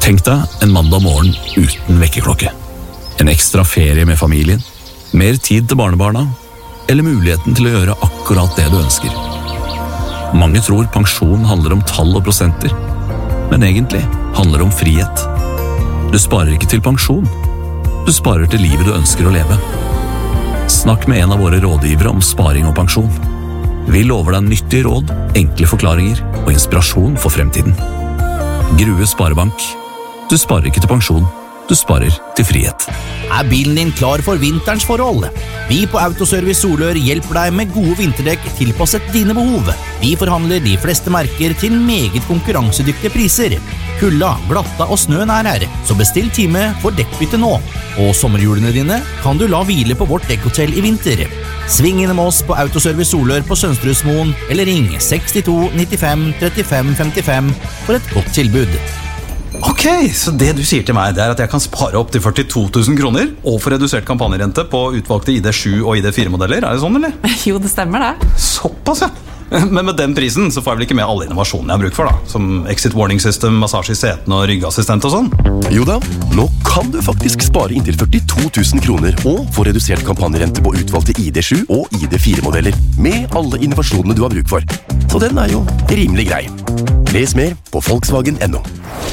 Tenk deg en mandag morgen uten vekkerklokke. En ekstra ferie med familien, mer tid til barnebarna, eller muligheten til å gjøre akkurat det du ønsker. Mange tror pensjon handler om tall og prosenter, men egentlig handler det om frihet. Du sparer ikke til pensjon, du sparer til livet du ønsker å leve. Snakk med en av våre rådgivere om sparing og pensjon. Vi lover deg nyttige råd, enkle forklaringer og inspirasjon for fremtiden. Grue Sparebank. Du sparer ikke til pensjon, du sparer til frihet. Bilen din klar for vinterens forhold? Vi på Autoservice Solør hjelper deg med gode vinterdekk tilpasset dine behov. Vi forhandler de fleste merker til meget konkurransedyktige priser. Kulda, glatta og snøen her, så bestill time for dekkbytte nå. Og sommerhjulene dine kan du la hvile på vårt dekkhotell i vinter. Sving innom oss på Autoservice Solør på Sønstrusmoen, eller ring 62 95 35 55 for et godt tilbud. Ok, så det du sier til meg, det at jeg kan spare opp til 42 000 kroner og få redusert kampanjerente på utvalgte ID7 og ID4-modeller, det sånn, eller? Jo, det stemmer det. Såpass, ja. Men med den prisen så får jeg vel ikke med alle innovasjonene jeg har bruk for da, som exit warning system, massasje i setene og ryggassistent og sånn? Jo da, nå kan du faktisk spare inntil 42 000 kroner og få redusert kampanjerente på utvalgte ID7 og ID4-modeller, med alle innovasjonene du har bruk for. Så den jo rimelig grei. Les mer på Volkswagen.no.